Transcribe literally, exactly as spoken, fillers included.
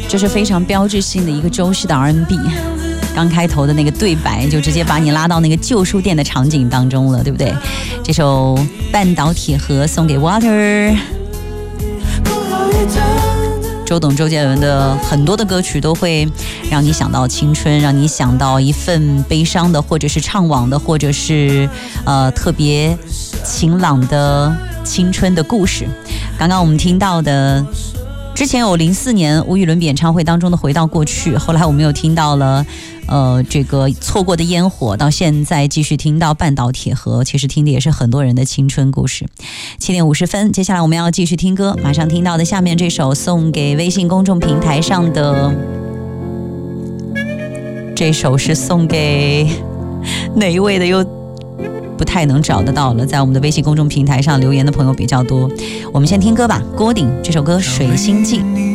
这是非常标志性的一个周氏的 R and B， 刚开头的那个对白就直接把你拉到那个旧书店的场景当中了，对不对？这首半岛铁盒送给 Water。周董、周杰伦的很多的歌曲都会让你想到青春，让你想到一份悲伤的，或者是怅惘的，或者是呃特别晴朗的青春的故事。刚刚我们听到的，之前有零四年无与伦比演唱会当中的《回到过去》，后来我们又听到了呃这个错过的烟火，到现在继续听到半岛铁盒，其实听的也是很多人的青春故事。七点五十分，接下来我们要继续听歌，马上听到的下面这首送给微信公众平台上的，这首是送给哪一位的又不太能找得到了，在我们的微信公众平台上留言的朋友比较多。我们先听歌吧，郭顶这首歌《水星记》。